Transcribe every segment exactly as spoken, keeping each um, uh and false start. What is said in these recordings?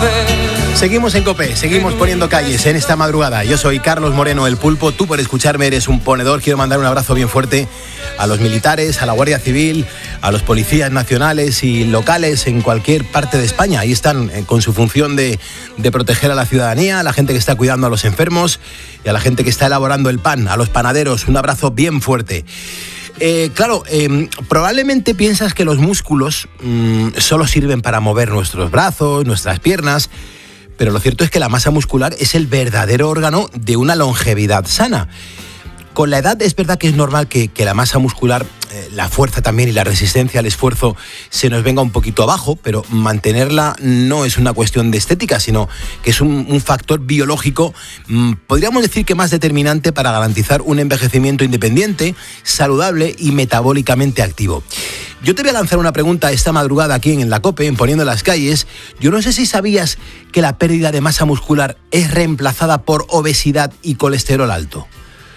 Seguimos en COPE, seguimos poniendo calles en esta madrugada. Yo soy Carlos Moreno, el Pulpo. Tú por escucharme eres un ponedor. Quiero mandar un abrazo bien fuerte a los militares, a la Guardia Civil, a los policías nacionales y locales en cualquier parte de España. Ahí están eh, con su función de, de proteger a la ciudadanía, a la gente que está cuidando a los enfermos y a la gente que está elaborando el pan, a los panaderos. Un abrazo bien fuerte. Eh, claro, eh, probablemente piensas que los músculos mmm, solo sirven para mover nuestros brazos, nuestras piernas, pero lo cierto es que la masa muscular es el verdadero órgano de una longevidad sana. Con la edad es verdad que es normal que, que la masa muscular, eh, la fuerza también y la resistencia al esfuerzo se nos venga un poquito abajo, pero mantenerla no es una cuestión de estética, sino que es un, un factor biológico, mmm, podríamos decir que más determinante para garantizar un envejecimiento independiente, saludable y metabólicamente activo. Yo te voy a lanzar una pregunta esta madrugada aquí en la COPE, en Poniendo las Calles. Yo no sé si sabías que la pérdida de masa muscular es reemplazada por obesidad y colesterol alto.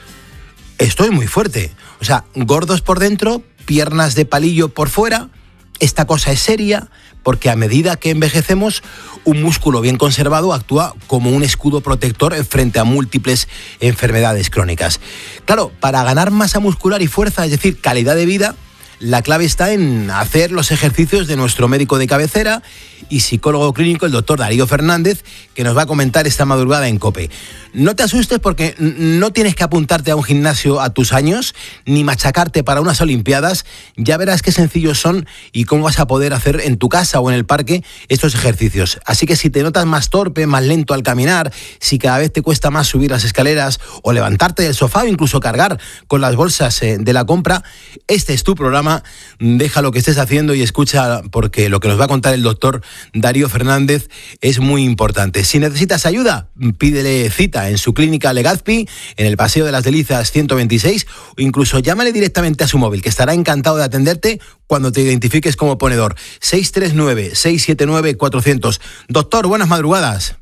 Estoy muy fuerte. O sea, gordos por dentro, piernas de palillo por fuera. Esta cosa es seria porque a medida que envejecemos, un músculo bien conservado actúa como un escudo protector frente a múltiples enfermedades crónicas. Claro, para ganar masa muscular y fuerza, es decir, calidad de vida, la clave está en hacer los ejercicios de nuestro médico de cabecera y psicólogo clínico, el doctor Darío Fernández, que nos va a comentar esta madrugada en COPE. No te asustes porque no tienes que apuntarte a un gimnasio a tus años, ni machacarte para unas olimpiadas. Ya verás qué sencillos son y cómo vas a poder hacer en tu casa o en el parque estos ejercicios. Así que si te notas más torpe, más lento al caminar, si cada vez te cuesta más subir las escaleras o levantarte del sofá o incluso cargar con las bolsas de la compra, este es tu programa. Deja lo que estés haciendo y escucha, porque lo que nos va a contar el doctor Darío Fernández es muy importante. Si necesitas ayuda, pídele cita en su clínica Legazpi, en el Paseo de las Delicias ciento veintiséis, o incluso llámale directamente a su móvil, que estará encantado de atenderte cuando te identifiques como ponedor. seis tres nueve, seis siete nueve, cuatrocientos. Doctor, buenas madrugadas.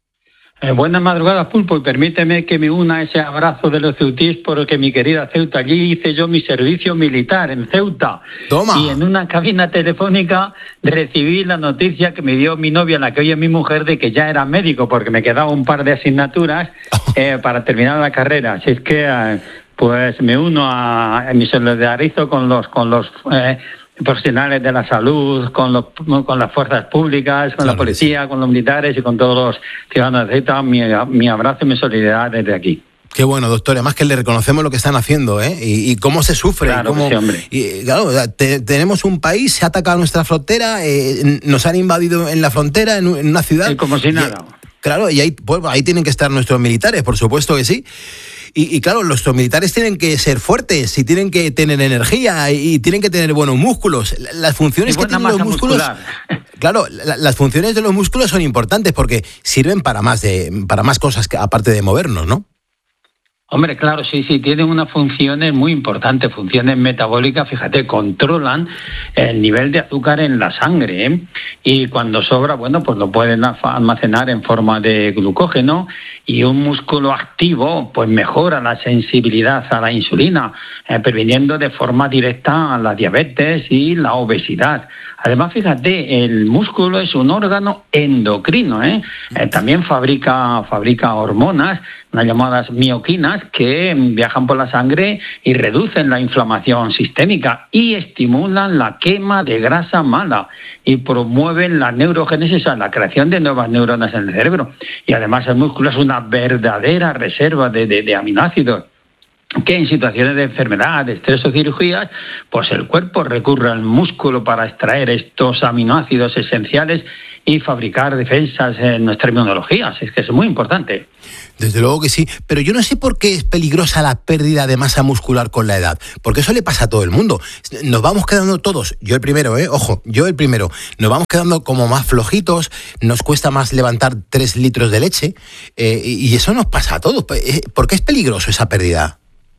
Eh, buenas madrugadas, Pulpo, y permíteme que me una a ese abrazo de los ceutís, porque mi querida Ceuta, allí hice yo mi servicio militar en Ceuta. Toma. Y en una cabina telefónica recibí la noticia que me dio mi novia, la que hoy es mi mujer, de que ya era médico, porque me quedaba un par de asignaturas eh, para terminar la carrera. Así es que eh, pues me uno a, a mi solidarizo con los con los eh, profesionales de la salud, con los con las fuerzas públicas, con claro, la policía, sí, con los militares y con todos los ciudadanos de Ceuta. Mi, mi abrazo y mi solidaridad desde aquí. Qué bueno, doctor. Además que le reconocemos lo que están haciendo, ¿eh? Y, y cómo se sufre. Claro, cómo, sí, hombre. Y, claro, te, tenemos un país, se ha atacado nuestra frontera, eh, nos han invadido en la frontera, en, en una ciudad. Sí, como si nada. Y, claro, y ahí, pues, ahí tienen que estar nuestros militares, por supuesto que sí. Y, y claro, nuestros militares tienen que ser fuertes y tienen que tener energía y, y tienen que tener buenos músculos. Las funciones que tienen los músculos, muscular. Claro, la, las funciones de los músculos son importantes porque sirven para más de para más cosas que, aparte de movernos, ¿no? Hombre, claro, sí, sí, tienen unas funciones muy importantes, funciones metabólicas. Fíjate, controlan el nivel de azúcar en la sangre, ¿eh? Y cuando sobra, bueno, pues lo pueden almacenar en forma de glucógeno, y un músculo activo pues mejora la sensibilidad a la insulina, eh, previniendo de forma directa la diabetes y la obesidad. Además, fíjate, el músculo es un órgano endocrino, ¿eh? Eh, también fabrica, fabrica hormonas, las llamadas mioquinas, que viajan por la sangre y reducen la inflamación sistémica y estimulan la quema de grasa mala y promueven la neurogénesis, o sea, la creación de nuevas neuronas en el cerebro. Y además el músculo es una verdadera reserva de, de, de aminoácidos, que en situaciones de enfermedad, de estrés o cirugías, pues el cuerpo recurre al músculo para extraer estos aminoácidos esenciales y fabricar defensas en nuestra inmunología. Es que es muy importante. Desde luego que sí, pero yo no sé por qué es peligrosa la pérdida de masa muscular con la edad, porque eso le pasa a todo el mundo. Nos vamos quedando todos, yo el primero, ¿eh? Ojo, yo el primero, nos vamos quedando como más flojitos, nos cuesta más levantar tres litros de leche, eh, y eso nos pasa a todos. ¿Por qué es peligroso esa pérdida?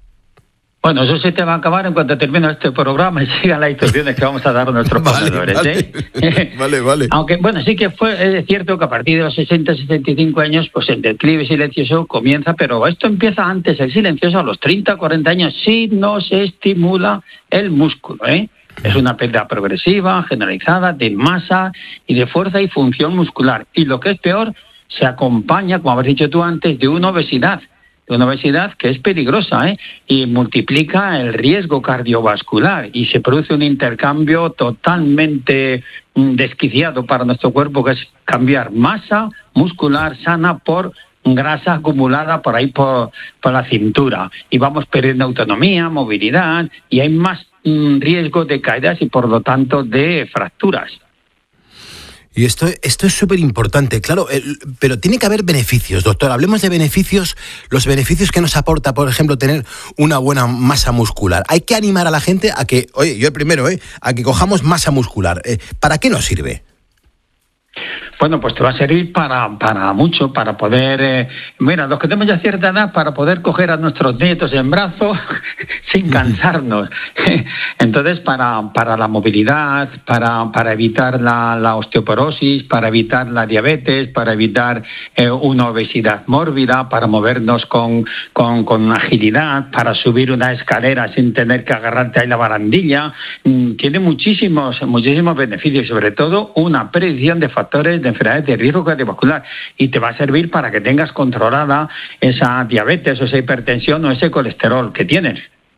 Bueno, eso se te va a acabar en cuanto termine este programa y sigan las instrucciones que vamos a dar a nuestros vale, ponedores. Vale, ¿eh? vale, vale. Aunque, bueno, sí que fue es cierto que a partir de los sesenta, sesenta y cinco años, pues el declive silencioso comienza, pero esto empieza antes, el silencioso, a los treinta, cuarenta años, si no se estimula el músculo, ¿eh? Es una pérdida progresiva, generalizada, de masa y de fuerza y función muscular. Y lo que es peor, se acompaña, como habéis dicho tú antes, de una obesidad. De una obesidad que es peligrosa, ¿eh? Y multiplica el riesgo cardiovascular y se produce un intercambio totalmente desquiciado para nuestro cuerpo, que es cambiar masa muscular sana por grasa acumulada por ahí por, por la cintura. Y vamos perdiendo autonomía, movilidad y hay más mm, riesgo de caídas y por lo tanto de fracturas. Y esto, esto es súper importante, claro, el, pero tiene que haber beneficios, doctor. Hablemos de beneficios, los beneficios que nos aporta, por ejemplo, tener una buena masa muscular. Hay que animar a la gente a que, oye, yo el primero, ¿eh? a que cojamos masa muscular. Eh, ¿Para qué nos sirve? Bueno, pues te va a servir para, para mucho, para poder, eh, mira, los que tenemos ya cierta edad, para poder coger a nuestros nietos en brazos sin cansarnos. Entonces, para, para la movilidad, para, para evitar la, la osteoporosis, para evitar la diabetes, para evitar eh, una obesidad mórbida, para movernos con, con, con agilidad, para subir una escalera sin tener que agarrarte ahí la barandilla. Mm, tiene muchísimos, muchísimos beneficios, sobre todo una predicción de factores de enfermedades de riesgo cardiovascular, y te va a servir para que tengas controlada esa diabetes o esa hipertensión o ese colesterol que tienes.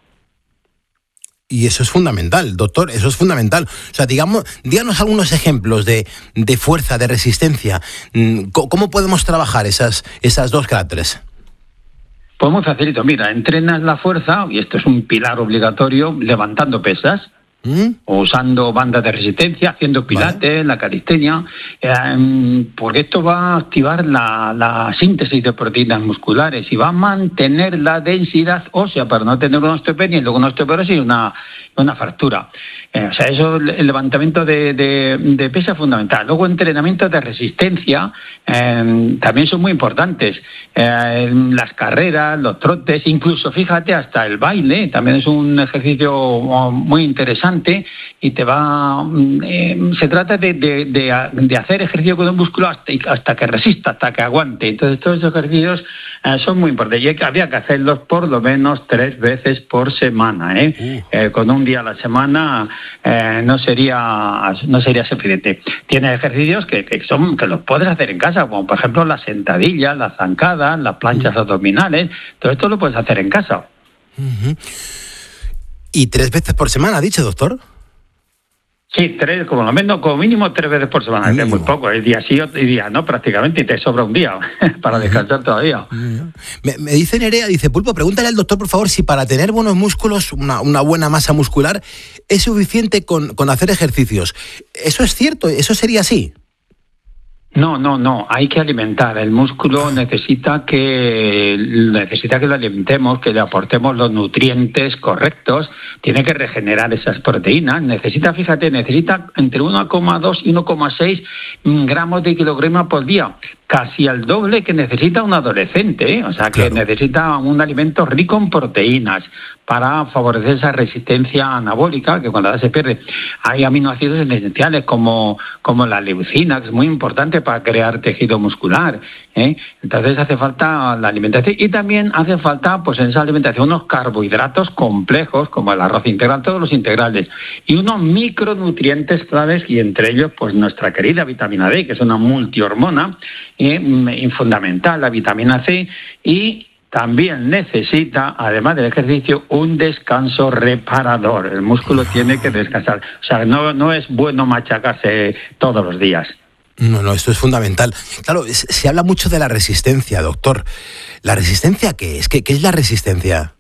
Y eso es fundamental, doctor, eso es fundamental. O sea, digamos, díganos algunos ejemplos de, de fuerza, de resistencia. ¿Cómo podemos trabajar esas, esas dos caracteres? Pues muy facilito. Mira, entrenas la fuerza, y esto es un pilar obligatorio, levantando pesas. ¿Mm? O usando bandas de resistencia, haciendo pilates, vale. La calistenia, eh, porque esto va a activar la, la síntesis de proteínas musculares y va a mantener la densidad ósea para no tener una osteopenia y luego una osteoporosis y una, una fractura. Eh, o sea, eso, el levantamiento de, de, de pesa es fundamental. Luego, entrenamientos de resistencia eh, también son muy importantes. Eh, las carreras, los trotes, incluso, fíjate, hasta el baile también es un ejercicio muy interesante. Y te va eh, se trata de, de, de, de hacer ejercicio con un músculo hasta, hasta que resista, hasta que aguante. Entonces todos esos ejercicios eh, son muy importantes y había que hacerlos por lo menos tres veces por semana, ¿eh? Uh. Eh, con un día a la semana eh, no sería no sería suficiente. Tiene ejercicios que, que son que los puedes hacer en casa, como por ejemplo las sentadillas, las zancadas, las planchas uh. abdominales. Todo esto lo puedes hacer en casa. Uh-huh. ¿Y tres veces por semana, ha dicho, doctor? Sí, tres, como lo menos, como mínimo tres veces por semana. Mínimo. Es muy poco, es día sí y día no, prácticamente, y te sobra un día para descansar todavía. Me, me dice Nerea, dice, Pulpo, pregúntale al doctor, por favor, si para tener buenos músculos, una, una buena masa muscular, es suficiente con, con hacer ejercicios. ¿Eso es cierto? ¿Eso sería así? No, no, no, hay que alimentar. El músculo necesita que necesita que lo alimentemos, que le aportemos los nutrientes correctos, tiene que regenerar esas proteínas, necesita, fíjate, necesita entre uno coma dos y uno coma seis gramos de kilogramo por día, casi al doble que necesita un adolescente, ¿eh? O sea, que claro. Necesita un alimento rico en proteínas para favorecer esa resistencia anabólica que con la edad se pierde. Hay aminoácidos esenciales como, como la leucina, que es muy importante para crear tejido muscular, ¿eh? Entonces hace falta la alimentación y también hace falta, pues en esa alimentación, unos carbohidratos complejos como el arroz integral, todos los integrales, y unos micronutrientes claves, y entre ellos pues nuestra querida vitamina D, que es una multihormona eh, fundamental, la vitamina C, y también necesita, además del ejercicio, un descanso reparador. El músculo tiene que descansar. O sea, no, no es bueno machacarse todos los días. No, no, esto es fundamental. Claro, se habla mucho de la resistencia, doctor. ¿La resistencia qué es? ¿Qué, qué es la resistencia?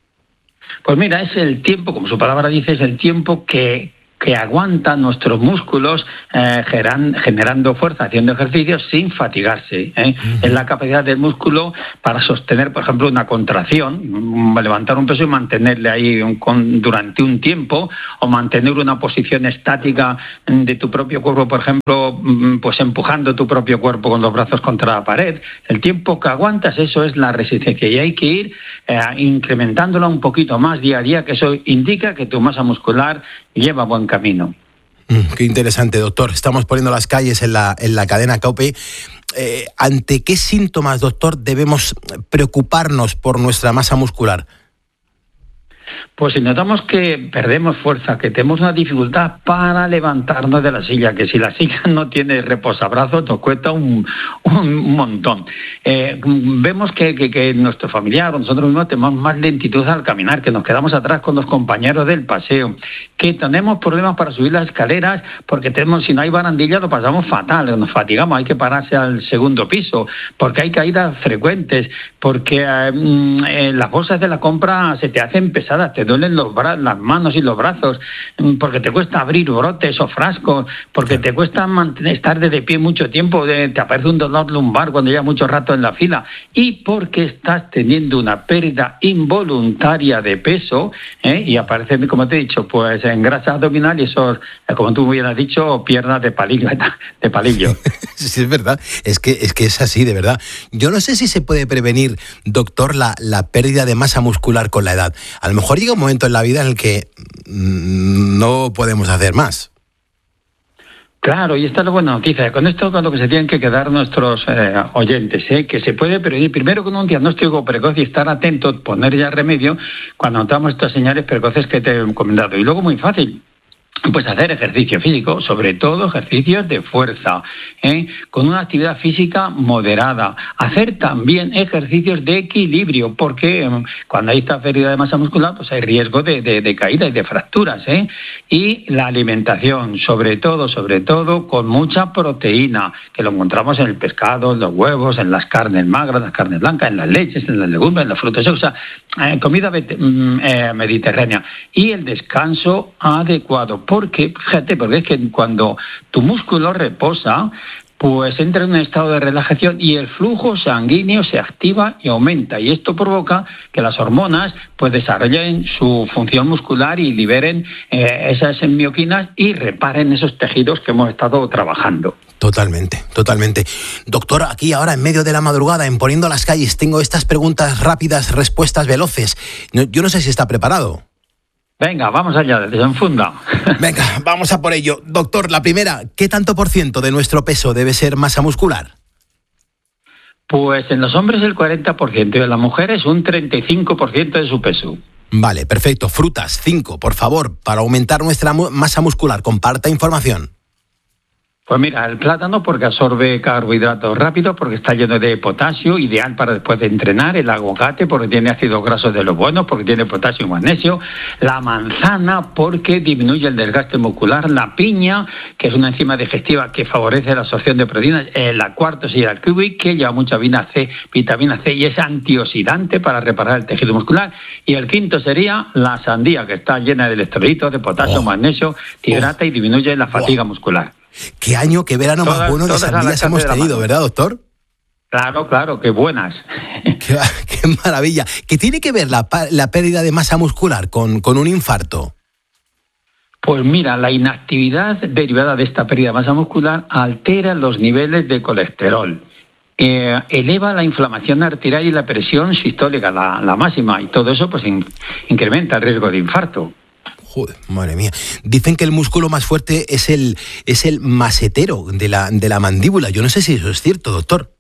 Pues mira, es el tiempo, como su palabra dice, es el tiempo que... que aguantan nuestros músculos eh, geran, generando fuerza, haciendo ejercicios sin fatigarse. ¿eh? Uh-huh. Es la capacidad del músculo para sostener, por ejemplo, una contracción, levantar un peso y mantenerle ahí un, con, durante un tiempo, o mantener una posición estática de tu propio cuerpo, por ejemplo, pues empujando tu propio cuerpo con los brazos contra la pared. El tiempo que aguantas, eso es la resistencia, y hay que ir eh, incrementándola un poquito más día a día, que eso indica que tu masa muscular lleva buen camino. Mm, qué interesante, doctor. Estamos poniendo las calles en la, en la cadena COPE. Eh, ¿Ante qué síntomas, doctor, debemos preocuparnos por nuestra masa muscular? Pues si notamos que perdemos fuerza, que tenemos una dificultad para levantarnos de la silla, que si la silla no tiene reposabrazos nos cuesta un, un montón. Eh, vemos que, que, que nuestro familiar o nosotros mismos tenemos más lentitud al caminar, que nos quedamos atrás con los compañeros del paseo, que tenemos problemas para subir las escaleras porque tenemos, si no hay barandilla lo pasamos fatal, nos fatigamos, hay que pararse al segundo piso, porque hay caídas frecuentes, porque eh, eh, las bolsas de la compra se te hacen pesadas, te duelen los bra- las manos y los brazos, porque te cuesta abrir brotes o frascos, porque te cuesta mantener, estar de pie mucho tiempo, de, te aparece un dolor lumbar cuando llevas mucho rato en la fila, y porque estás teniendo una pérdida involuntaria de peso, ¿eh? Y aparece, como te he dicho, pues en grasa abdominal y eso, como tú bien has dicho, piernas de palillo. De palillo. Sí, es verdad, es que, es que es así, de verdad. Yo no sé si se puede prevenir, doctor, la, la pérdida de masa muscular con la edad. A lo mejor llega un momento en la vida en el que no podemos hacer más. Claro, y esta es la buena noticia. Con esto con lo que se tienen que quedar nuestros eh, oyentes, ¿eh? Que se puede prevenir primero con un diagnóstico precoz y estar atentos, poner ya remedio cuando notamos estas señales precoces que te he comentado. Y luego muy fácil, pues hacer ejercicio físico, sobre todo ejercicios de fuerza, ¿eh? Con una actividad física moderada. Hacer también ejercicios de equilibrio, porque eh, cuando hay esta pérdida de masa muscular, pues hay riesgo de, de, de caída y de fracturas, ¿eh? Y la alimentación, sobre todo, sobre todo, con mucha proteína, que lo encontramos en el pescado, en los huevos, en las carnes magras, en las carnes blancas, en las leches, en las legumbres, en las frutas, o sea, eh, comida eh, mediterránea. Y el descanso adecuado. Porque, fíjate, porque es que cuando tu músculo reposa, pues entra en un estado de relajación y el flujo sanguíneo se activa y aumenta. Y esto provoca que las hormonas pues desarrollen su función muscular y liberen eh, esas mioquinas y reparen esos tejidos que hemos estado trabajando. Totalmente, totalmente. Doctor, aquí ahora en medio de la madrugada, en Poniendo las Calles, tengo estas preguntas rápidas, respuestas veloces. Yo no sé si está preparado. Venga, vamos allá, desenfunda. Venga, vamos a por ello. Doctor, la primera, ¿qué tanto por ciento de nuestro peso debe ser masa muscular? Pues en los hombres el cuarenta por ciento y en las mujeres un treinta y cinco por ciento de su peso. Vale, perfecto. Frutas, cinco, por favor, para aumentar nuestra mu- masa muscular. Comparta información. Pues mira, el plátano porque absorbe carbohidratos rápido, porque está lleno de potasio, ideal para después de entrenar. El aguacate porque tiene ácidos grasos de los buenos, porque tiene potasio y magnesio. La manzana porque disminuye el desgaste muscular. La piña, que es una enzima digestiva que favorece la absorción de proteínas. La cuarta sería el kiwi, que lleva mucha vitamina C, vitamina C y es antioxidante para reparar el tejido muscular. Y el quinto sería la sandía, que está llena de electrolitos, de potasio, oh. magnesio, te hidrata oh. y disminuye la fatiga oh. muscular. Qué año, qué verano todas, más bueno de sandías hemos tenido, ¿verdad, doctor? Claro, claro, qué buenas. Qué, qué maravilla. ¿Qué tiene que ver la, la pérdida de masa muscular con, con un infarto? Pues mira, la inactividad derivada de esta pérdida de masa muscular altera los niveles de colesterol. Eh, eleva la inflamación arterial y la presión sistólica, la, la máxima, y todo eso pues in, incrementa el riesgo de infarto. Joder, madre mía. Dicen que el músculo más fuerte es el, es el masetero de la, de la mandíbula. Yo no sé si eso es cierto, doctor.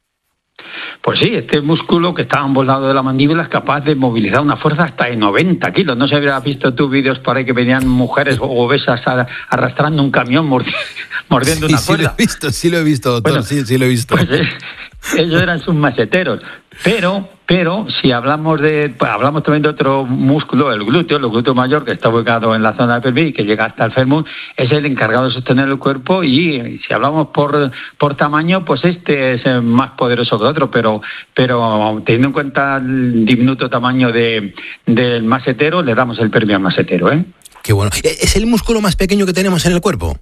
Pues sí, este músculo que está a ambos lados de la mandíbula es capaz de movilizar una fuerza hasta de noventa kilos. No sé si habrás visto tú vídeos por ahí que venían mujeres obesas arrastrando un camión mordiendo, mordiendo sí, una cuerda. Sí, lo he visto, sí lo he visto, doctor, bueno, sí, sí lo he visto. Pues eh, ellos eran sus maseteros. Pero, pero si hablamos de, pues hablamos también de otro músculo, el glúteo, el glúteo mayor, que está ubicado en la zona de pelvis y que llega hasta el fémur, es el encargado de sostener el cuerpo y si hablamos por por tamaño, pues este es más poderoso que otro, pero pero teniendo en cuenta el diminuto tamaño de del masetero, le damos el premio al masetero, ¿eh? Qué bueno. ¿Es el músculo más pequeño que tenemos en el cuerpo?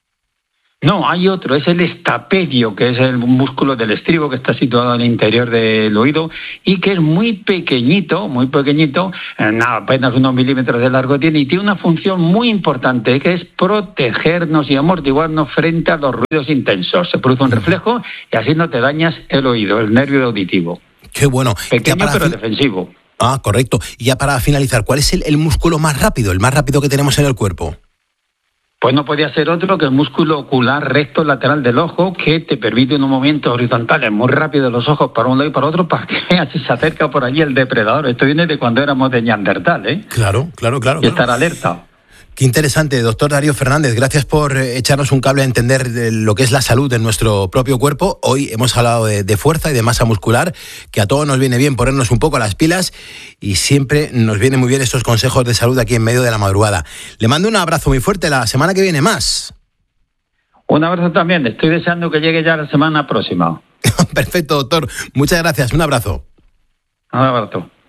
No, hay otro, es el estapedio, que es el músculo del estribo que está situado en el interior del oído y que es muy pequeñito, muy pequeñito, nada, apenas unos milímetros de largo tiene y tiene una función muy importante que es protegernos y amortiguarnos frente a los ruidos intensos. Se produce un reflejo y así no te dañas el oído, el nervio auditivo. Qué bueno. Pequeño pero fin... defensivo. Ah, correcto. Y ya para finalizar, ¿cuál es el, el músculo más rápido, el más rápido que tenemos en el cuerpo? Pues no podía ser otro que el músculo ocular recto lateral del ojo, que te permite en un momento horizontales muy rápido los ojos para un lado y para otro, para que veas si se acerca por allí el depredador. Esto viene de cuando éramos de Neandertal, ¿eh? Claro, claro, claro. Y claro. estar alerta. Qué interesante, doctor Darío Fernández. Gracias por echarnos un cable a entender lo que es la salud en nuestro propio cuerpo. Hoy hemos hablado de, de fuerza y de masa muscular, que a todos nos viene bien ponernos un poco las pilas y siempre nos vienen muy bien estos consejos de salud aquí en medio de la madrugada. Le mando un abrazo muy fuerte. La semana que viene más. Un abrazo también. Estoy deseando que llegue ya la semana próxima. Perfecto, doctor. Muchas gracias. Un abrazo. Un abrazo.